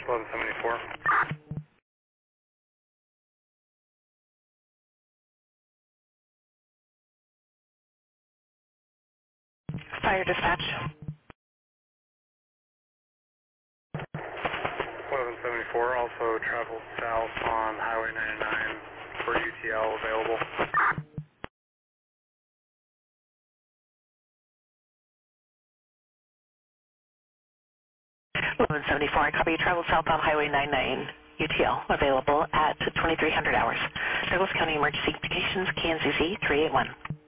1174. Fire dispatch. 1174, also travel south on Highway 99 for UTL available. 1174, I copy. Travel south on Highway 99, UTL, available at 2300 hours. Douglas County Emergency Communications, KNCC 381.